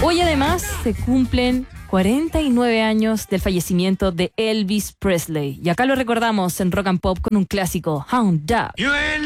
Hoy además se cumplen 49 años del fallecimiento de Elvis Presley. Y acá lo recordamos en Rock and Pop con un clásico, Hound Dog.